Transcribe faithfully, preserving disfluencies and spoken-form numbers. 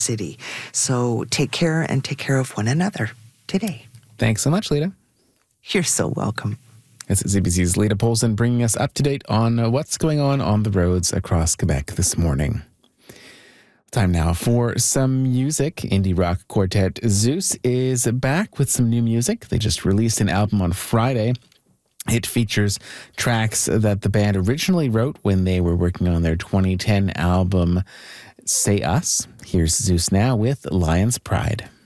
city. So take care and take care of one another today. Thanks so much, Lita. You're so welcome. It's Z B C's Lita Polson bringing us up to date on uh, what's going on on the roads across Quebec this morning. Time now for some music. Indie rock quartet Zeus is back with some new music. They just released an album on Friday. It features tracks that the band originally wrote when they were working on their twenty ten album, Say Us. Here's Zeus now with Lion's Pride.